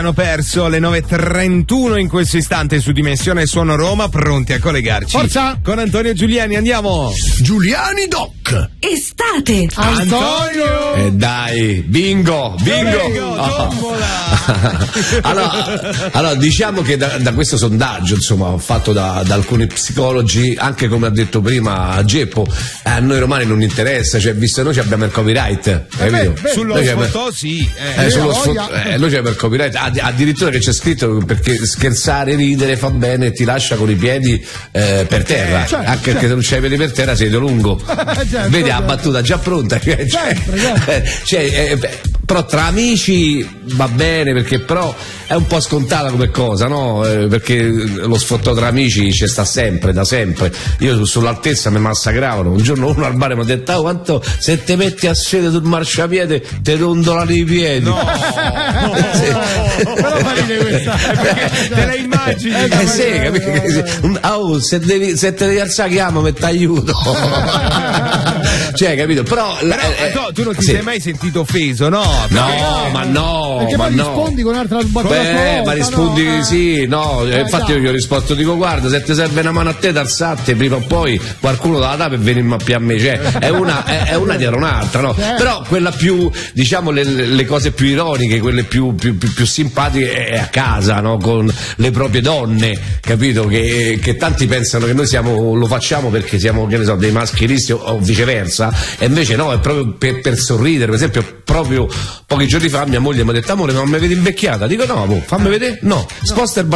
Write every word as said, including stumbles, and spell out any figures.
Hanno perso le nove e trentuno in questo istante su Dimensione Suono Roma, pronti a collegarci. Forza! Con Antonio Giuliani, andiamo! Giuliani Doc! Estate! Antonio! E eh dai, bingo, bingo! Bingo, Oh. tombola! allora, allora, diciamo che da, da questo sondaggio, insomma, fatto da, da alcuni psicologi, anche come ha detto prima Geppo, eh, a noi romani non interessa, cioè, visto che noi abbiamo il copyright, capito? Beh, sullo Noi sfottò sì. Eh, Eh. sullo voglia. sfotto, eh, noi c'è per copyright, Add- addirittura che c'è scritto perché scherzare, ridere fa bene e ti lascia con i piedi eh, per terra, certo, anche certo. perché se non c'hai i piedi per terra sei lungo. Certo, Vedi la certo. battuta già pronta, cioè, Sempre, sempre. cioè, eh, beh, però tra amici va bene, perché però è un po' scontata come cosa, no? Eh, perché lo sfottò tra amici ci sta sempre, da sempre. Io su- sull'altezza mi massacravano. Un giorno uno al bar mi ha detto: "Ah, quanto se te metti a sedere sul marciapiede te dondolano i piedi." No, Però fa ridere questa. perché te la immagini? Eh, Eh sì, capito? Che sì. Un- ah, oh, se, devi, se te devi alzare chiamami, ti aiuto. Cioè, capito? Però, la- Però, eh, Anto, tu non ti sì. sei mai sentito offeso, no? No, Perché- ma no, Perché ma poi no. rispondi con un'altra battuta. Beh, ma rispondi no, eh. sì, no, eh, Eh, infatti già. io gli ho risposto, dico guarda, se ti serve una mano a te d'alzate, prima o poi qualcuno dalla dà per venirmi a più a me, cioè è una, è, è una dietro un'altra, no? Certo. Però quella più, diciamo, le, le cose più ironiche, quelle più, più, più, più simpatiche è a casa, no? Con le proprie donne, capito? Che, che tanti pensano che noi siamo, lo facciamo perché siamo, che ne so, dei maschilisti o, o viceversa, e invece no, è proprio per, per sorridere. Per esempio, proprio pochi giorni fa mia moglie mi ha detto: amore, ma non mi vedi invecchiata? Dico no, amore, fammi vedere, no, sposta il